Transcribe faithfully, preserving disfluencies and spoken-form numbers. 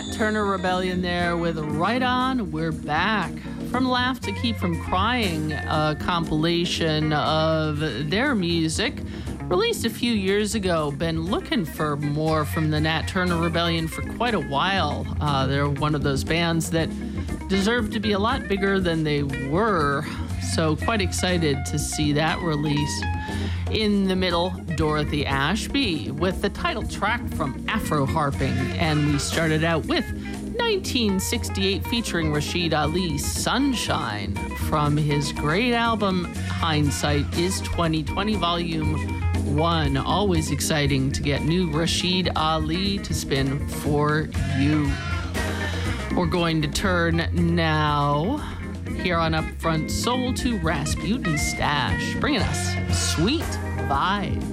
Nat Turner Rebellion there with Right On, We're Back. From Laugh to Keep From Crying, a compilation of their music released a few years ago. Been looking for more from the Nat Turner Rebellion for quite a while. Uh, they're one of those bands that deserve to be a lot bigger than they were. So quite excited to see that release. In the middle, Dorothy Ashby with the title track from Afro Harping. And we started out with nineteen sixty-eight featuring Rashid Ali, Sunshine, from his great album Hindsight is twenty twenty Volume one. Always exciting to get new Rashid Ali to spin for you. We're going to turn now here on Upfront Soul to Rasputin Stash, bringing us Sweet Vibes.